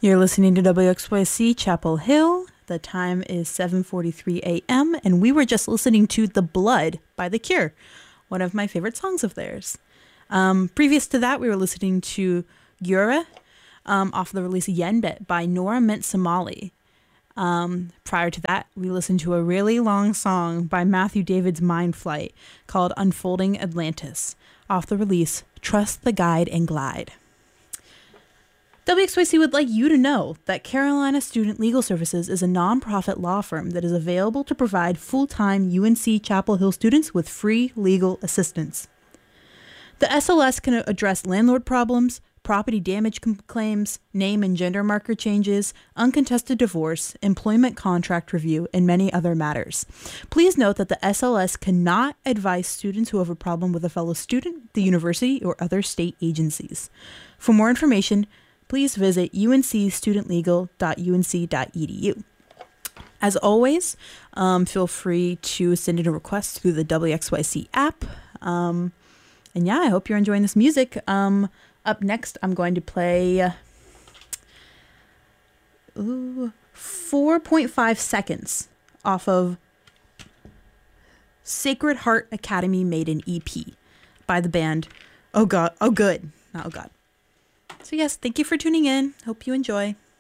You're listening to WXYC Chapel Hill. The time is 7:43 a.m. and we were just listening to The Blood by The Cure, one of my favorite songs of theirs. Previous to that, we were listening to Gyura off the release Yenbet by Nora Mint Somali. Prior to that, we listened to a really long song by Matthew David's Mind Flight called Unfolding Atlantis off the release Trust the Guide and Glide. WXYC would like you to know that Carolina Student Legal Services is a nonprofit law firm that is available to provide full-time UNC Chapel Hill students with free legal assistance. The SLS can address landlord problems, property damage claims, name and gender marker changes, uncontested divorce, employment contract review, and many other matters. Please note that the SLS cannot advise students who have a problem with a fellow student, the university, or other state agencies. For more information, please visit uncstudentlegal.unc.edu. As always, feel free to send in a request through the WXYC app. And yeah, I hope you're enjoying this music. Up next, I'm going to play 4.5 seconds off of Sacred Heart Academy made an EP by the band Oh God, Oh Good, not Oh God. So yes, thank you for tuning in. Hope you enjoy.